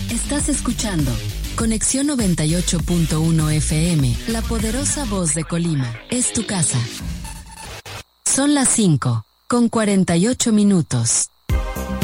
Estás escuchando Conexión 98.1 FM, la poderosa voz de Colima. Es tu casa. Son las 5:48 minutos.